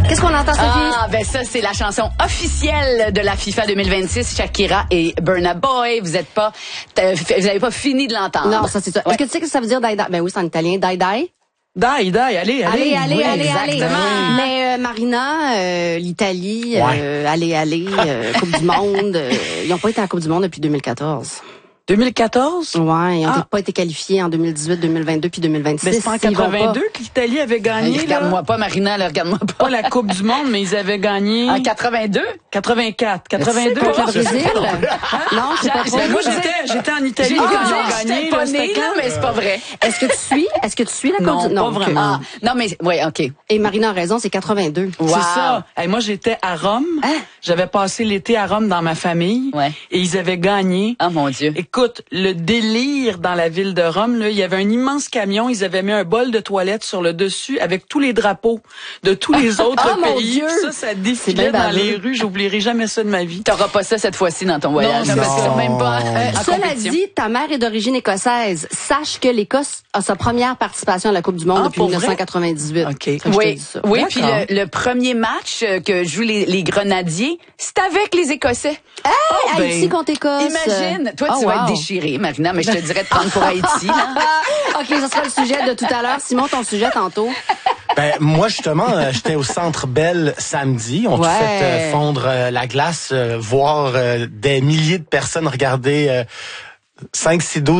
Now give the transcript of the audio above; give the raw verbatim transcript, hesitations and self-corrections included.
Qu'est-ce qu'on entend, Sophie? Ah, ben ça, c'est la chanson officielle de la FIFA deux mille vingt-six, Shakira et Burna Boy. Vous êtes pas, vous n'avez pas fini de l'entendre. Non, ça c'est ça. Ouais. Est-ce que tu sais que ça veut dire die die? Ben oui, c'est en italien, die die. Die, die, allez, allez. Allez, allez, oui, allez, allez. exactement. Mais euh, Marina, euh, l'Italie, Ouais. euh, allez, allez, euh, Coupe du Monde, euh, ils n'ont pas été à la Coupe du Monde depuis deux mille quatorze. deux mille quatorze? Ouais, ils n'ont Ah. pas été qualifiés en deux mille dix-huit, deux mille vingt-deux puis deux mille vingt-six. Mais c'est pas en quatre-vingt-deux que l'Italie avait gagné, Regarde-moi là? pas, Marina, là, regarde-moi pas. Pas la Coupe du Monde, mais ils avaient gagné... En quatre-vingt-deux? quatre-vingt-quatre. quatre-vingt-deux? Contre le Brésil? Non, c'est pas trop. Ben, moi, j'étais, j'étais en Italie J'ai quand dit, ils ont j'étais gagné. pas là, née, c'était là, quand? mais c'est pas vrai. Est-ce que tu suis? Est-ce que tu suis la Non, Coupe du pas Non, vraiment. ok. Ah, non, mais, ouais, OK. Et Marina a raison, c'est quatre-vingt-deux. Wow. C'est ça. Hey, moi, j'étais à Rome. Hein? J'avais passé l'été à Rome dans ma famille. Ouais. Et ils avaient gagné. Oh, mon Dieu. Écoute, le délire dans la ville de Rome, là, il y avait un immense camion, ils avaient mis un bol de toilette sur le dessus avec tous les drapeaux de tous les autres Oh, mon pays. Dieu! Puis ça, ça défilait bien dans baveux. les rues. J'oublierai jamais ça de ma vie. T'auras pas ça cette fois-ci dans ton voyage. Non, parce non. qu'ils sont même pas Euh, en cela compétition. dit, ta mère est d'origine écossaise. Sache que l'Écosse a sa première participation à la Coupe du Monde Ah, depuis pour vrai? dix-neuf cent quatre-vingt-dix-huit. OK. Ça, je te Oui, dis ça. oui, puis D'accord. le, le premier match euh, que jouent les, les Grenadiers, c'est avec les Écossais. Hey, ben, Haïti contre Écosse. Imagine, toi Oh, tu vas wow. être déchirée, Marina, mais je te dirais de prendre pour Haïti. Là. OK, ça sera le sujet de tout à l'heure. Simon, ton sujet tantôt. Ben, moi, justement, euh, j'étais au Centre Bell samedi. On Ouais. a fait euh, fondre euh, la glace, euh, voir euh, des milliers de personnes regarder euh, cinq six douze